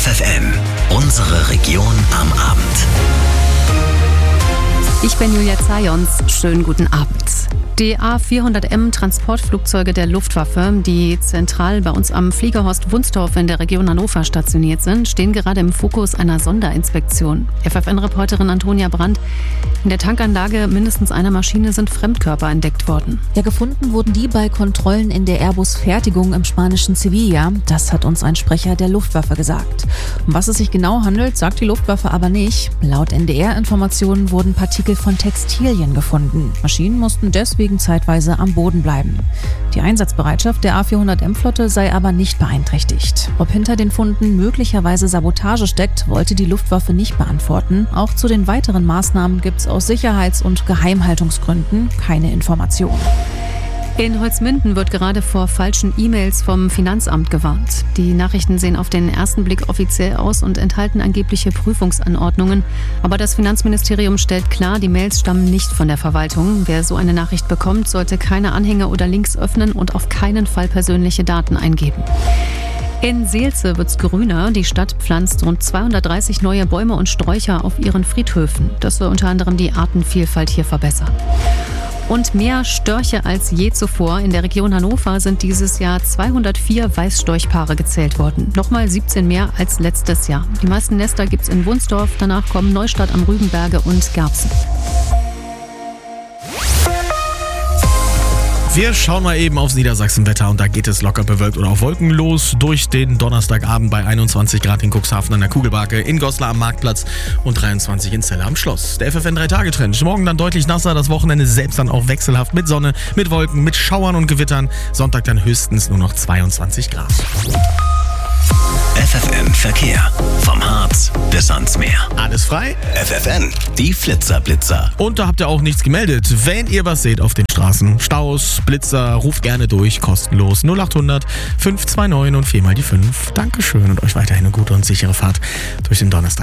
FFN, unsere Region am Abend. Ich bin Julia Zajons. Schönen guten Abend. Die A400M Transportflugzeuge der Luftwaffe, die zentral bei uns am Fliegerhorst Wunstorf in der Region Hannover stationiert sind, stehen gerade im Fokus einer Sonderinspektion. FFN-Reporterin Antonia Brandt: In der Tankanlage mindestens einer Maschine sind Fremdkörper entdeckt worden. Ja, gefunden wurden die bei Kontrollen in der Airbus-Fertigung im spanischen Sevilla. Das hat uns ein Sprecher der Luftwaffe gesagt. Um was es sich genau handelt, sagt die Luftwaffe aber nicht. Laut NDR-Informationen wurden Partikel von Textilien gefunden. Maschinen mussten deswegen zeitweise am Boden bleiben. Die Einsatzbereitschaft der A400M-Flotte sei aber nicht beeinträchtigt. Ob hinter den Funden möglicherweise Sabotage steckt, wollte die Luftwaffe nicht beantworten. Auch zu den weiteren Maßnahmen gibt es aus Sicherheits- und Geheimhaltungsgründen keine Informationen. In Holzminden wird gerade vor falschen E-Mails vom Finanzamt gewarnt. Die Nachrichten sehen auf den ersten Blick offiziell aus und enthalten angebliche Prüfungsanordnungen. Aber das Finanzministerium stellt klar, die Mails stammen nicht von der Verwaltung. Wer so eine Nachricht bekommt, sollte keine Anhänge oder Links öffnen und auf keinen Fall persönliche Daten eingeben. In Seelze wird's grüner. Die Stadt pflanzt rund 230 neue Bäume und Sträucher auf ihren Friedhöfen. Das soll unter anderem die Artenvielfalt hier verbessern. Und mehr Störche als je zuvor. In der Region Hannover sind dieses Jahr 204 Weißstorchpaare gezählt worden. Nochmal 17 mehr als letztes Jahr. Die meisten Nester gibt's in Wunstorf, danach kommen Neustadt am Rügenberge und Garbsen. Wir schauen mal eben aufs Niedersachsenwetter und da geht es locker bewölkt oder auch wolkenlos durch den Donnerstagabend bei 21 Grad in Cuxhaven an der Kugelbake, in Goslar am Marktplatz und 23 in Celle am Schloss. Der FFN 3-Tage-Trend. Morgen dann deutlich nasser, das Wochenende selbst dann auch wechselhaft mit Sonne, mit Wolken, mit Schauern und Gewittern. Sonntag dann höchstens nur noch 22 Grad. FFN Verkehr. Vom Harz bis ans Meer. Alles frei? FFN, die Flitzer. Und da habt ihr auch nichts gemeldet. Wenn ihr was seht auf den Straßen, Staus, Blitzer, ruft gerne durch, kostenlos 0800 529 und 4 mal die 5. Dankeschön und euch weiterhin eine gute und sichere Fahrt durch den Donnerstag.